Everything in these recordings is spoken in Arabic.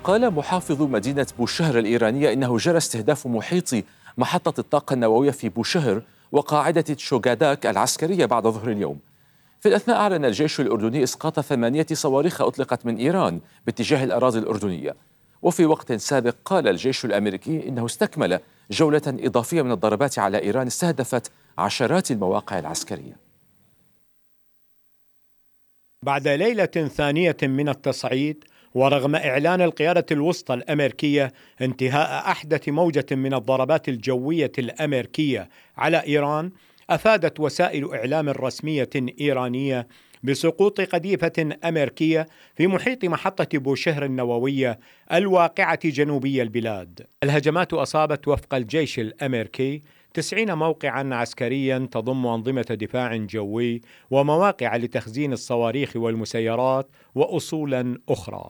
قال محافظ مدينة بوشهر الإيرانية إنه جرى استهداف محيط محطة الطاقة النووية في بوشهر وقاعدة تشوغاداك العسكرية بعد ظهر اليوم. في الأثناء أعلن الجيش الأردني إسقاط 8 صواريخ أطلقت من إيران باتجاه الأراضي الأردنية. وفي وقت سابق قال الجيش الأمريكي إنه استكمل جولة إضافية من الضربات على إيران استهدفت عشرات المواقع العسكرية. بعد ليلة ثانية من التصعيد، ورغم إعلان القيادة الوسطى الأمريكية انتهاء أحدث موجة من الضربات الجوية الأمريكية على إيران، أفادت وسائل إعلام رسمية إيرانية بسقوط قذيفة أمريكية في محيط محطة بوشهر النووية الواقعة جنوبي البلاد. الهجمات أصابت وفق الجيش الأمريكي 90 موقعا عسكريا تضم أنظمة دفاع جوي ومواقع لتخزين الصواريخ والمسيرات وأصولا أخرى.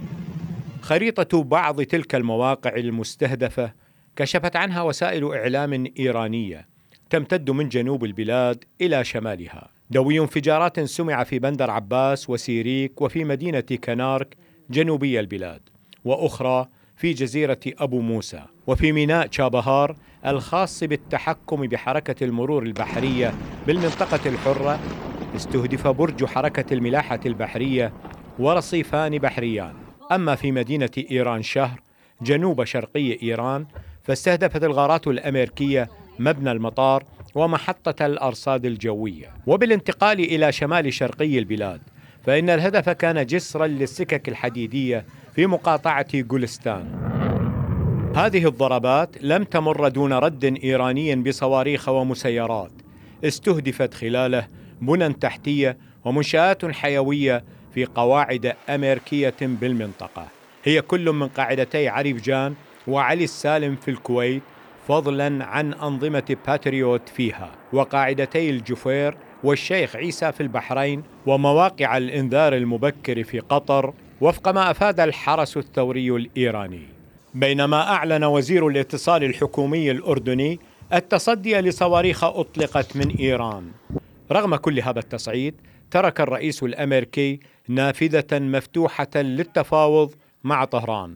خريطة بعض تلك المواقع المستهدفة كشفت عنها وسائل إعلام إيرانية تمتد من جنوب البلاد إلى شمالها. دوي انفجارات سمع في بندر عباس وسيريك وفي مدينة كنارك جنوبي البلاد، وأخرى في جزيرة أبو موسى وفي ميناء شابهار الخاص بالتحكم بحركة المرور البحرية بالمنطقة الحرة. استهدف برج حركة الملاحة البحرية ورصيفان بحريان. أما في مدينة إيران شهر جنوب شرقي إيران، فاستهدفت الغارات الأمريكية مبنى المطار ومحطة الأرصاد الجوية. وبالانتقال إلى شمال شرقي البلاد، فإن الهدف كان جسرا للسكك الحديدية في مقاطعة جولستان. هذه الضربات لم تمر دون رد إيراني بصواريخ ومسيرات استهدفت خلاله بنى تحتية ومنشآت حيوية في قواعد أمريكية بالمنطقة، هي كل من قاعدتي عريفجان وعلي السالم في الكويت، فضلا عن أنظمة باتريوت فيها، وقاعدتي الجفير والشيخ عيسى في البحرين، ومواقع الإنذار المبكر في قطر، وفق ما أفاد الحرس الثوري الإيراني. بينما أعلن وزير الاتصال الحكومي الأردني التصدي لصواريخ أطلقت من إيران. رغم كل هذا التصعيد، ترك الرئيس الأمريكي نافذة مفتوحة للتفاوض مع طهران.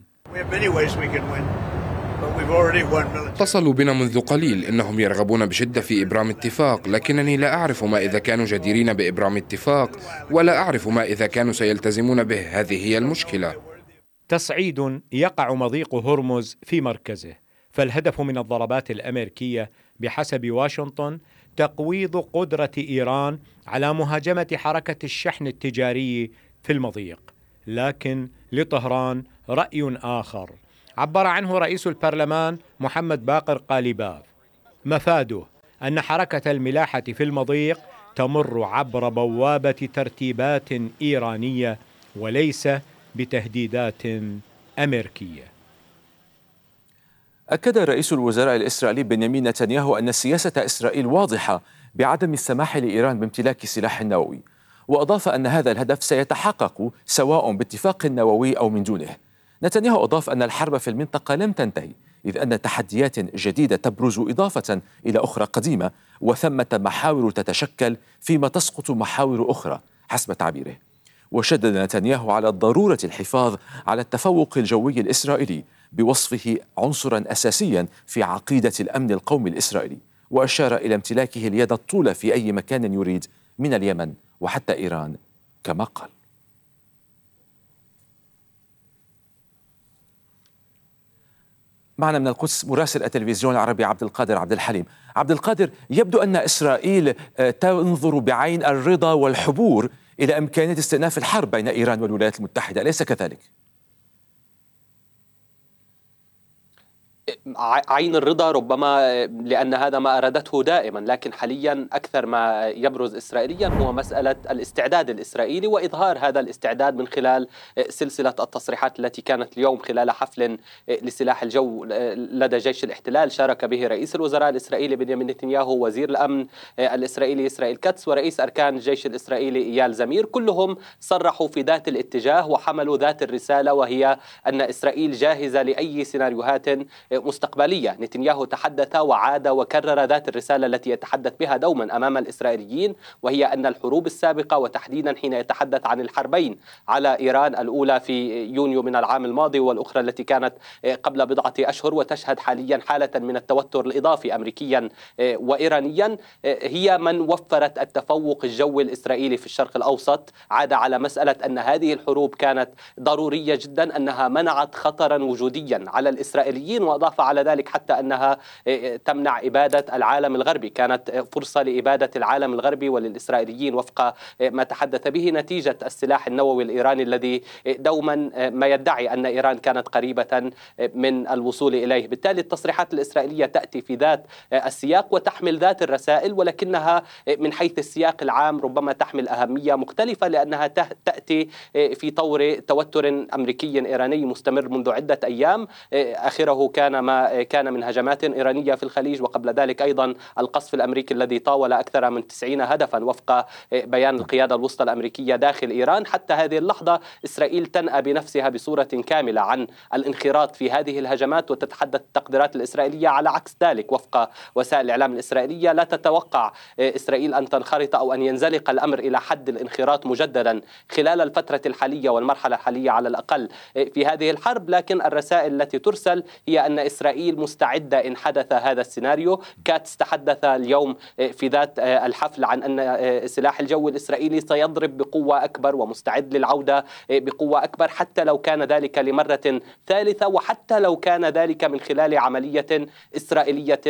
اتصلوا بنا منذ قليل، إنهم يرغبون بشدة في إبرام اتفاق، لكنني لا أعرف ما إذا كانوا جديرين بإبرام اتفاق، ولا أعرف ما إذا كانوا سيلتزمون به. هذه هي المشكلة. تصعيد يقع مضيق هرمز في مركزه، فالهدف من الضربات الأمريكية بحسب واشنطن تقويض قدرة إيران على مهاجمة حركة الشحن التجاري في المضيق. لكن لطهران رأي آخر عبر عنه رئيس البرلمان محمد باقر قاليباف، مفاده أن حركة الملاحة في المضيق تمر عبر بوابة ترتيبات إيرانية وليس بتهديدات أمريكية. أكد رئيس الوزراء الإسرائيلي بنيامين نتنياهو أن سياسة إسرائيل واضحة بعدم السماح لإيران بامتلاك سلاح نووي، وأضاف أن هذا الهدف سيتحقق سواء باتفاق نووي أو من دونه. نتنياهو أضاف أن الحرب في المنطقة لم تنتهي، إذ أن تحديات جديدة تبرز إضافة إلى أخرى قديمة، وثمة محاور تتشكل فيما تسقط محاور أخرى حسب تعبيره. وشدد نتنياهو على ضرورة الحفاظ على التفوق الجوي الإسرائيلي بوصفه عنصرا أساسيا في عقيدة الأمن القومي الإسرائيلي، وأشار إلى امتلاكه اليد الطولى في أي مكان يريد من اليمن وحتى إيران كما قال. معنا من القدس مراسل التلفزيون العربي عبد القادر عبد الحليم. عبد القادر، يبدو أن إسرائيل تنظر بعين الرضا والحبور إلى إمكانية استئناف الحرب بين إيران والولايات المتحدة، أليس كذلك؟ عين الرضا ربما، لأن هذا ما أرادته دائما، لكن حاليا أكثر ما يبرز إسرائيليا هو مسألة الاستعداد الإسرائيلي وإظهار هذا الاستعداد من خلال سلسلة التصريحات التي كانت اليوم خلال حفل لسلاح الجو لدى جيش الاحتلال شارك به رئيس الوزراء الإسرائيلي بنيامين نتنياهو، وزير الأمن الإسرائيلي إسرائيل كاتس، ورئيس أركان الجيش الإسرائيلي إيال زمير. كلهم صرحوا في ذات الاتجاه وحملوا ذات الرسالة، وهي أن إسرائيل جاهزة لأي سيناريوهات مستقبلية. نتنياهو تحدث وعاد وكرر ذات الرسالة التي يتحدث بها دوما أمام الإسرائيليين، وهي أن الحروب السابقة، وتحديدا حين يتحدث عن الحربين على إيران، الأولى في يونيو من العام الماضي والأخرى التي كانت قبل بضعة أشهر وتشهد حاليا حالة من التوتر الإضافي أمريكيا وإيرانيا، هي من وفرت التفوق الجوي الإسرائيلي في الشرق الأوسط. عاد على مسألة أن هذه الحروب كانت ضرورية جدا، أنها منعت خطرا وجوديا على الإسرائيليين، وأضاف على ذلك حتى أنها تمنع إبادة العالم الغربي، كانت فرصة لإبادة العالم الغربي وللإسرائيليين وفق ما تحدث به نتيجة السلاح النووي الإيراني الذي دوما ما يدعي أن إيران كانت قريبة من الوصول إليه. بالتالي التصريحات الإسرائيلية تأتي في ذات السياق وتحمل ذات الرسائل، ولكنها من حيث السياق العام ربما تحمل أهمية مختلفة، لأنها تأتي في طور توتر أمريكي إيراني مستمر منذ عدة أيام، آخره كان ما كان من هجمات إيرانية في الخليج، وقبل ذلك أيضا القصف الأمريكي الذي طاول أكثر من 90 هدفا وفق بيان القيادة الوسطى الأمريكية داخل إيران. حتى هذه اللحظة إسرائيل تنأى بنفسها بصورة كاملة عن الانخراط في هذه الهجمات، وتتحدث التقديرات الإسرائيلية على عكس ذلك. وفق وسائل الإعلام الإسرائيلية لا تتوقع إسرائيل أن تنخرط أو أن ينزلق الأمر إلى حد الانخراط مجددا خلال الفترة الحالية والمرحلة الحالية على الأقل في هذه الحرب، لكن الرسائل التي ترسل هي أن إسرائيل مستعدة إن حدث هذا السيناريو. كاتس تحدث اليوم في ذات الحفل عن أن السلاح الجوي الإسرائيلي سيضرب بقوة أكبر ومستعد للعودة بقوة أكبر، حتى لو كان ذلك لمرة ثالثة، وحتى لو كان ذلك من خلال عملية إسرائيلية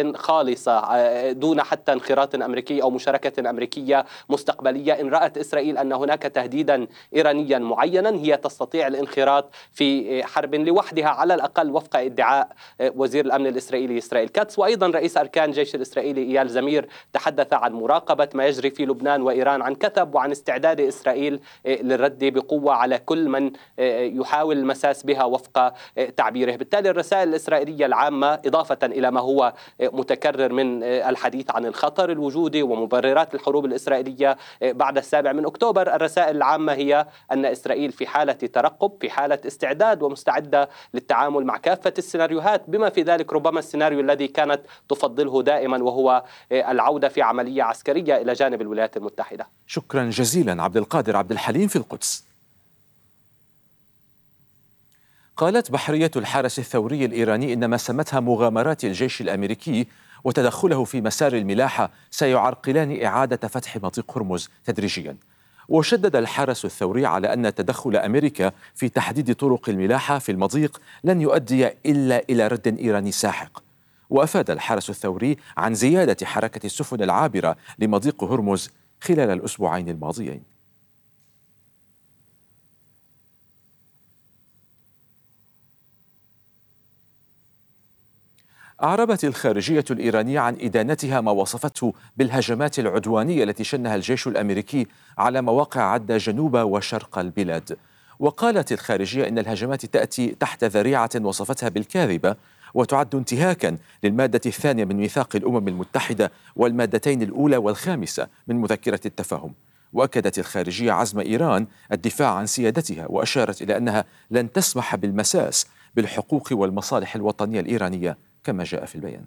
خالصة دون حتى انخراط أمريكي أو مشاركة أمريكية مستقبلية. إن رأت إسرائيل أن هناك تهديدا إيرانيا معينا، هي تستطيع الانخراط في حرب لوحدها على الأقل وفق ادعاء وزير الأمن الإسرائيلي إسرائيل كاتس. وأيضا رئيس أركان جيش الإسرائيلي إيال زمير تحدث عن مراقبة ما يجري في لبنان وإيران عن كثب، وعن استعداد إسرائيل للرد بقوة على كل من يحاول المساس بها وفق تعبيره. بالتالي الرسائل الإسرائيلية العامة، إضافة إلى ما هو متكرر من الحديث عن الخطر الوجودي ومبررات الحروب الإسرائيلية بعد 7 أكتوبر، الرسائل العامة هي أن إسرائيل في حالة ترقب، في حالة استعداد، ومستعدة للتعامل مع كافة السيناريوهات، بما في ذلك ربما السيناريو الذي كانت تفضله دائما، وهو العودة في عملية عسكرية إلى جانب الولايات المتحدة. شكرا جزيلا عبد القادر عبد الحليم في القدس. قالت بحرية الحرس الثوري الإيراني إن ما سمتها مغامرات الجيش الأمريكي وتدخله في مسار الملاحة سيعرقلان إعادة فتح مضيق هرمز تدريجيا. وشدد الحرس الثوري على أن تدخل أمريكا في تحديد طرق الملاحة في المضيق لن يؤدي إلا إلى رد إيراني ساحق. وأفاد الحرس الثوري عن زيادة حركة السفن العابرة لمضيق هرمز خلال الأسبوعين الماضيين. أعربت الخارجية الإيرانية عن إدانتها ما وصفته بالهجمات العدوانية التي شنها الجيش الأمريكي على مواقع عدة جنوب وشرق البلاد. وقالت الخارجية إن الهجمات تأتي تحت ذريعة وصفتها بالكاذبة، وتعد انتهاكا للمادة الثانية من ميثاق الأمم المتحدة والمادتين الأولى والخامسة من مذكرة التفاهم. وأكدت الخارجية عزم إيران الدفاع عن سيادتها، وأشارت إلى أنها لن تسمح بالمساس بالحقوق والمصالح الوطنية الإيرانية كما جاء في البيان.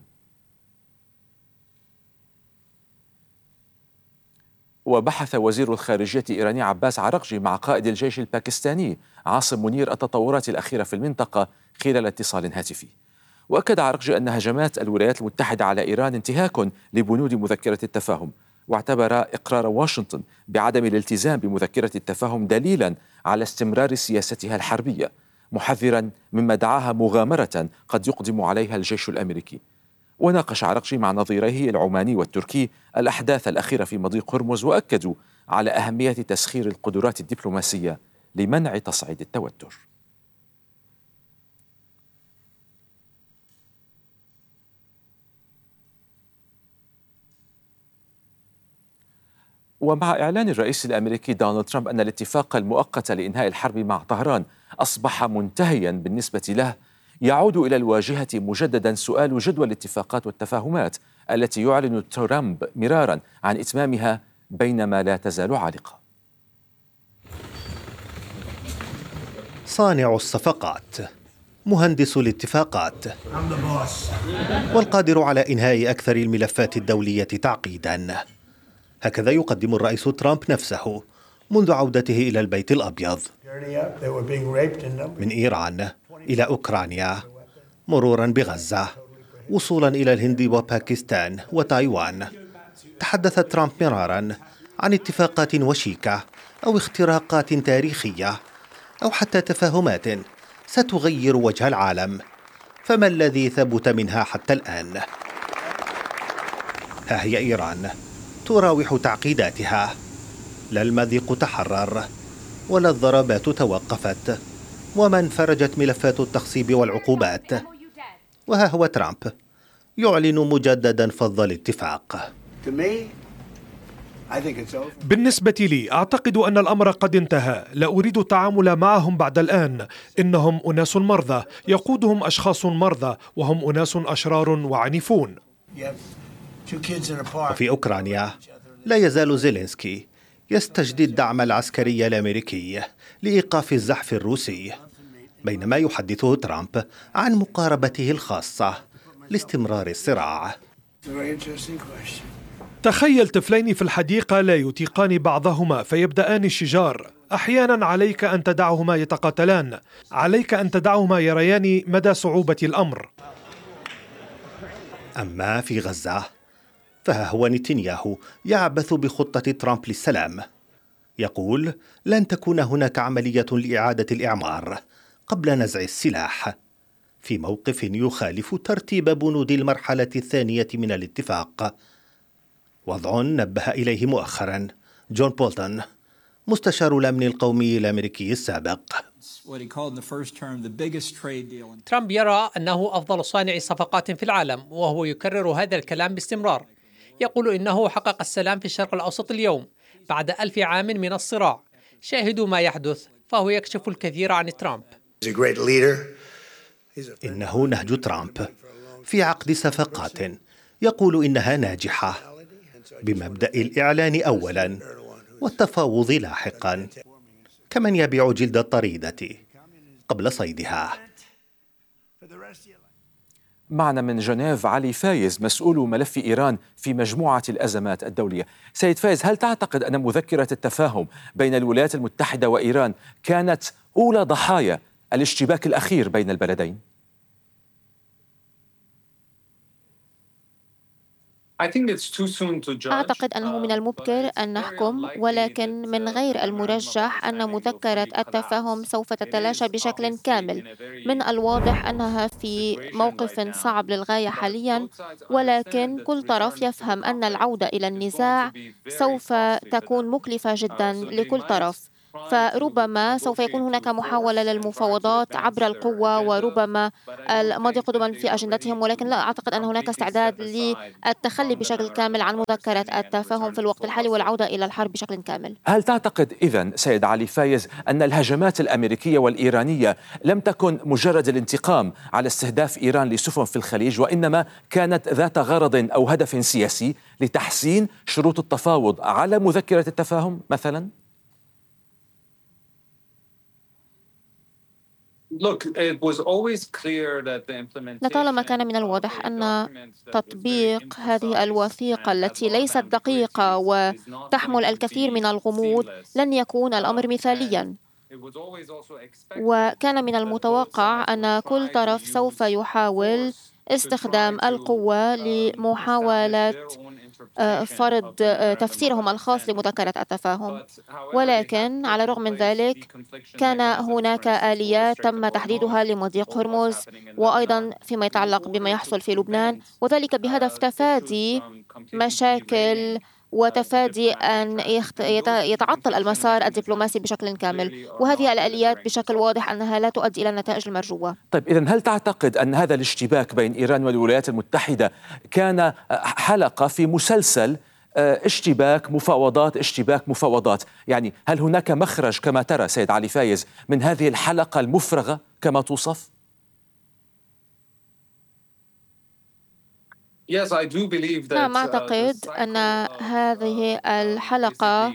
وبحث وزير الخارجية الإيراني عباس عراقجي مع قائد الجيش الباكستاني عاصم منير التطورات الأخيرة في المنطقة خلال اتصال هاتفي. وأكد عراقجي أن هجمات الولايات المتحدة على إيران انتهاك لبنود مذكرة التفاهم، واعتبر إقرار واشنطن بعدم الالتزام بمذكرة التفاهم دليلا على استمرار سياستها الحربية، محذرا مما دعاها مغامرة قد يقدم عليها الجيش الأمريكي. وناقش عراقجي مع نظيريه العماني والتركي الأحداث الأخيرة في مضيق هرمز، وأكدوا على أهمية تسخير القدرات الدبلوماسية لمنع تصعيد التوتر. ومع إعلان الرئيس الأمريكي دونالد ترامب أن الاتفاق المؤقت لإنهاء الحرب مع طهران أصبح منتهيا بالنسبة له، يعود إلى الواجهة مجددا سؤال جدوى الاتفاقات والتفاهمات التي يعلن ترامب مرارا عن إتمامها بينما لا تزال عالقة. صانع الصفقات مهندس الاتفاقات والقادر على إنهاء أكثر الملفات الدولية تعقيداً. هكذا يقدم الرئيس ترامب نفسه منذ عودته إلى البيت الأبيض، من إيران إلى أوكرانيا مروراً بغزة وصولاً إلى الهند وباكستان وتايوان. تحدث ترامب مراراً عن اتفاقات وشيكة أو اختراقات تاريخية أو حتى تفاهمات ستغير وجه العالم، فما الذي ثبت منها حتى الآن؟ ها هي إيران تراوح تعقيداتها، لا المضيق تحرر ولا الضربات توقفت، وما انفرجت ملفات التخصيب والعقوبات، وها هو ترامب يعلن مجددا فض الاتفاق. بالنسبة لي أعتقد أن الأمر قد انتهى، لا أريد التعامل معهم بعد الآن. إنهم أناس مرضى، يقودهم أشخاص مرضى، وهم أناس أشرار وعنيفون. وفي أوكرانيا لا يزال زيلينسكي يستجدي الدعم العسكري الأمريكي لإيقاف الزحف الروسي، بينما يحدثه ترامب عن مقاربته الخاصة لاستمرار الصراع. تخيل طفلين في الحديقة لا يطيقان بعضهما فيبدأان الشجار. أحيانا عليك أن تدعهما يتقاتلان، عليك أن تدعهما يريان مدى صعوبة الأمر. أما في غزة فها هو نتنياهو يعبث بخطة ترامب للسلام، يقول لن تكون هناك عملية لإعادة الإعمار قبل نزع السلاح، في موقف يخالف ترتيب بنود المرحلة الثانية من الاتفاق، وضع نبه إليه مؤخرا جون بولتون مستشار الأمن القومي الأمريكي السابق. ترامب يرى أنه أفضل صانع صفقات في العالم، وهو يكرر هذا الكلام باستمرار. يقول إنه حقق السلام في الشرق الأوسط اليوم بعد 1000 عام من الصراع. شاهدوا ما يحدث، فهو يكشف الكثير عن ترامب. إنه نهج ترامب في عقد صفقات يقول إنها ناجحة بمبدأ الإعلان أولاً والتفاوض لاحقاً، كمن يبيع جلد الطريدة قبل صيدها. معنا من جنيف علي فايز، مسؤول ملف إيران في مجموعة الأزمات الدولية. سيد فايز، هل تعتقد أن مذكرة التفاهم بين الولايات المتحدة وإيران كانت أولى ضحايا الاشتباك الأخير بين البلدين؟ أعتقد أنه من المبكر أن نحكم، ولكن من غير المرجح أن مذكرة التفاهم سوف تتلاشى بشكل كامل. من الواضح أنها في موقف صعب للغاية حاليا، ولكن كل طرف يفهم أن العودة إلى النزاع سوف تكون مكلفة جدا لكل طرف، فربما سوف يكون هناك محاولة للمفاوضات عبر القوة، وربما الماضي قدما في أجندتهم، ولكن لا أعتقد أن هناك استعداد للتخلي بشكل كامل عن مذكرة التفاهم في الوقت الحالي والعودة إلى الحرب بشكل كامل. هل تعتقد إذن سيد علي فايز أن الهجمات الأمريكية والإيرانية لم تكن مجرد الانتقام على استهداف إيران لسفن في الخليج، وإنما كانت ذات غرض أو هدف سياسي لتحسين شروط التفاوض على مذكرة التفاهم مثلا؟ لطالما كان من الواضح أن تطبيق هذه الوثيقة التي ليست دقيقة وتحمل الكثير من الغموض لن يكون الأمر مثاليا، وكان من المتوقع أن كل طرف سوف يحاول استخدام القوة لمحاولة فرض تفسيرهم الخاص لمذكرة التفاهم. ولكن على الرغم من ذلك كان هناك آليات تم تحديدها لمضيق هرمز، وأيضا فيما يتعلق بما يحصل في لبنان، وذلك بهدف تفادي مشاكل وتفادي أن يتعطل المسار الدبلوماسي بشكل كامل، وهذه الآليات بشكل واضح أنها لا تؤدي إلى النتائج المرجوة. طيب إذن هل تعتقد أن هذا الاشتباك بين إيران والولايات المتحدة كان حلقة في مسلسل اشتباك مفاوضات؟ يعني هل هناك مخرج كما ترى سيد علي فايز من هذه الحلقة المفرغة كما توصف؟ نعم، أعتقد أن هذه الحلقة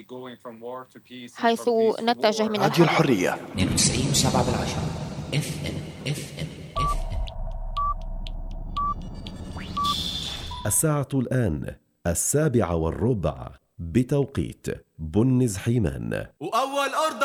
حيث نتجه من راديو الحرية 92.7 FM الساعة الآن 7:15 بتوقيت بنز حيمان. وأول أرض